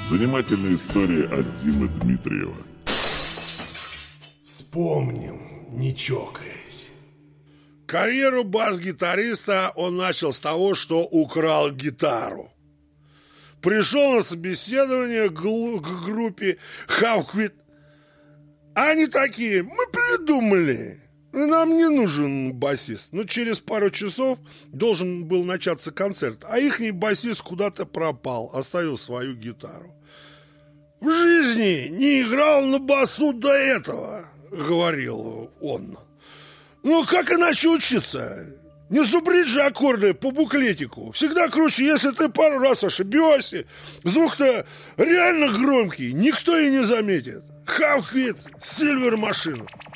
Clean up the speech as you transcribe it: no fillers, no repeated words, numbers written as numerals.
Занимательная история от Димы Дмитриева. Вспомним, не чокаясь. Карьеру бас-гитариста он начал с того, что украл гитару. Пришел на собеседование к группе Хавквит. Они такие: мы придумали, нам не нужен басист. Но через пару часов должен был начаться концерт, а ихний басист куда-то пропал, оставил свою гитару. В жизни не играл на басу до этого, говорил он. Ну как иначе учиться? Не зубрить же аккорды по буклетику. Всегда круче, если ты пару раз ошибешься. Звук-то реально громкий, никто и не заметит. Хавквит, Сильвер машина.